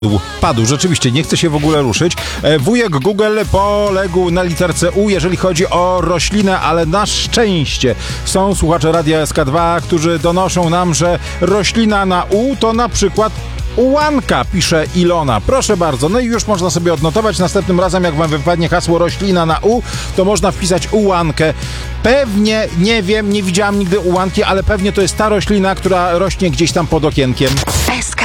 Padł, rzeczywiście, nie chce się w ogóle ruszyć. Wujek Google poległ na literce U, jeżeli chodzi o roślinę, ale na szczęście są słuchacze Radia SK2, którzy donoszą nam, że roślina na U to na przykład ułanka, pisze Ilona. Proszę bardzo, no i już można sobie odnotować. Następnym razem, jak wam wypadnie hasło roślina na U, to można wpisać ułankę. Pewnie, nie wiem, nie widziałam nigdy ułanki, ale pewnie to jest ta roślina, która rośnie gdzieś tam pod okienkiem.